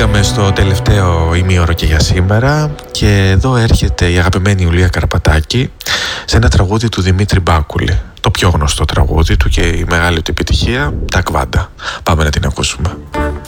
Μπήκαμε στο τελευταίο ημίωρο και για σήμερα και εδώ έρχεται η αγαπημένη Ιουλία Καρπατάκη σε ένα τραγούδι του Δημήτρη Μπάκουλη. Το πιο γνωστό τραγούδι του και η μεγάλη του επιτυχία, τα Κβάντα. Πάμε να την ακούσουμε.